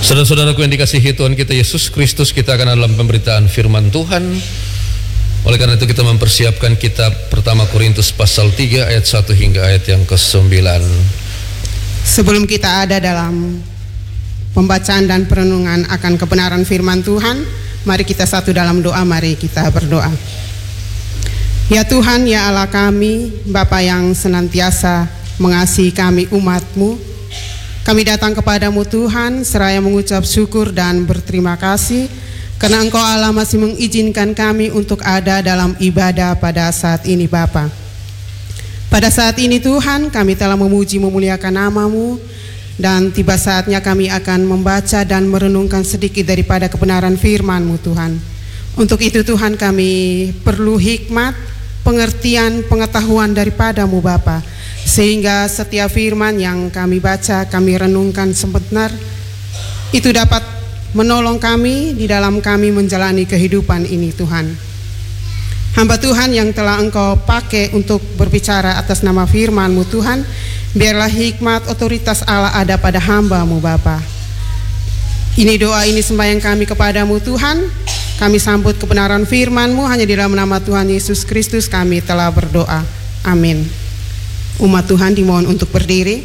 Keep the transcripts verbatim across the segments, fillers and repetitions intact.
Saudara-saudaraku yang dikasihi Tuhan kita Yesus Kristus, kita akan dalam pemberitaan firman Tuhan. Oleh karena itu kita mempersiapkan kitab pertama Korintus pasal tiga ayat satu hingga ayat yang kesembilan. Sebelum kita ada dalam pembacaan dan perenungan akan kebenaran firman Tuhan, mari kita satu dalam doa, mari kita berdoa. Ya Tuhan, ya Allah kami, Bapa yang senantiasa mengasihi kami umat-Mu, kami datang kepadamu Tuhan seraya mengucap syukur dan berterima kasih karena Engkau Allah masih mengizinkan kami untuk ada dalam ibadah pada saat ini Bapa. Pada saat ini Tuhan, kami telah memuji memuliakan nama-Mu, dan tiba saatnya kami akan membaca dan merenungkan sedikit daripada kebenaran firman-Mu Tuhan. Untuk itu Tuhan, kami perlu hikmat, pengertian, pengetahuan daripada-Mu Bapa, sehingga setiap firman yang kami baca, kami renungkan sebentar, itu dapat menolong kami di dalam kami menjalani kehidupan ini Tuhan. Hamba Tuhan yang telah Engkau pakai untuk berbicara atas nama firman-Mu Tuhan, biarlah hikmat otoritas Allah ada pada hamba-Mu Bapa. Ini doa, ini sembahyang kami kepadamu Tuhan. Kami sambut kebenaran firman-Mu, hanya di dalam nama Tuhan Yesus Kristus kami telah berdoa. Amin. Umat Tuhan dimohon untuk berdiri.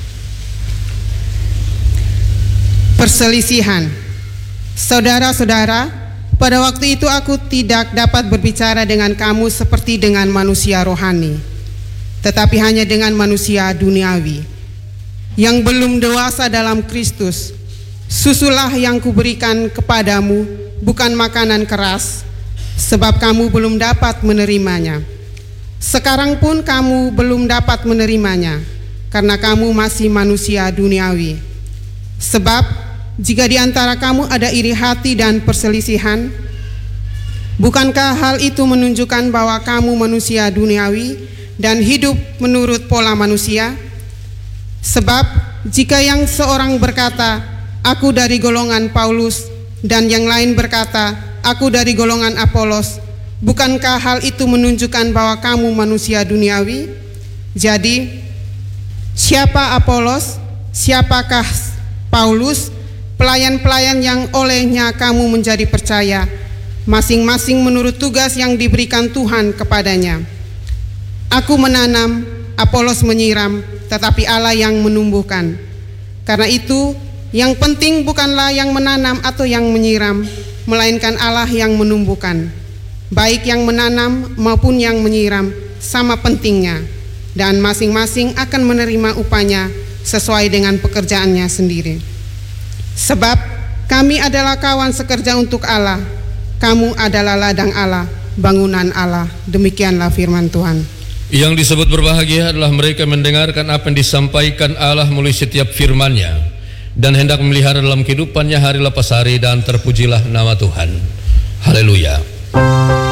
Perselisihan. Saudara-saudara, pada waktu itu aku tidak dapat berbicara dengan kamu seperti dengan manusia rohani, tetapi hanya dengan manusia duniawi yang belum dewasa dalam Kristus. Susulah yang kuberikan kepadamu, bukan makanan keras, sebab kamu belum dapat menerimanya. Sekarang pun kamu belum dapat menerimanya, karena kamu masih manusia duniawi. Sebab jika di antara kamu ada iri hati dan perselisihan, bukankah hal itu menunjukkan bahwa kamu manusia duniawi dan hidup menurut pola manusia? Sebab jika yang seorang berkata, aku dari golongan Paulus, dan yang lain berkata, aku dari golongan Apolos, bukankah hal itu menunjukkan bahwa kamu manusia duniawi? Jadi, siapa Apolos? Siapakah Paulus? Pelayan-pelayan yang olehnya kamu menjadi percaya, masing-masing menurut tugas yang diberikan Tuhan kepadanya. Aku menanam, Apolos menyiram, tetapi Allah yang menumbuhkan. Karena itu, yang penting bukanlah yang menanam atau yang menyiram, melainkan Allah yang menumbuhkan. Baik yang menanam maupun yang menyiram sama pentingnya, dan masing-masing akan menerima upahnya sesuai dengan pekerjaannya sendiri. Sebab kami adalah kawan sekerja untuk Allah, kamu adalah ladang Allah, bangunan Allah. Demikianlah firman Tuhan. Yang disebut berbahagia adalah mereka mendengarkan apa yang disampaikan Allah melalui setiap firman-Nya, dan hendak memelihara dalam kehidupannya hari lepas hari, dan terpujilah nama Tuhan. Haleluya.